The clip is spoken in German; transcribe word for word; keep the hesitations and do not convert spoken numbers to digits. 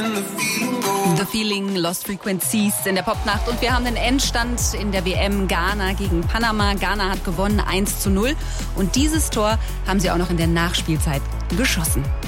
The Feeling, Lost Frequencies in der Popnacht. Und wir haben den Endstand in der W M Ghana gegen Panama. Ghana hat gewonnen eins zu null. Und dieses Tor haben sie auch noch in der Nachspielzeit geschossen.